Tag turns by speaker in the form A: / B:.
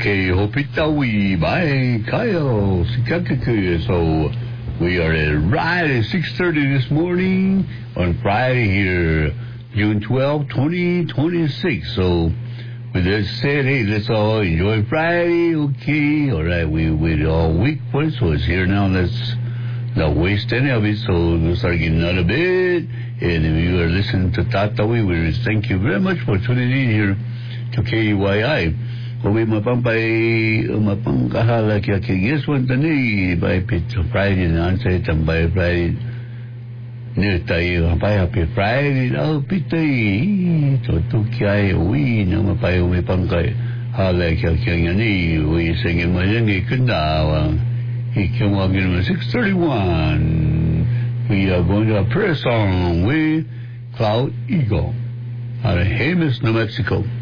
A: Okay, Hopitawi, bye, Kyle, Sikakaku. So we are right at 6:30 this morning on Friday here, June 12, 2026. So with that said, hey, let's all enjoy Friday, okay? All right, we waited all week for it, so it's here now. Let's not waste any of it, so we'll start getting out of bed. And if you are listening to Tatawi, we thank you very much for tuning in here to KYI. Kung mapangkahala kaya kigis one tani by Pizza Friday na ansay tambay Friday nil tayo happy Friday na pitay to kaya uwi na mapayo may pangkay hala kaya kaya ni uwi singin mo yan ikundawang ikiwagin mo 6:31 we are going to a prayer song with Cloud Eagle out of Jemez, New Mexico.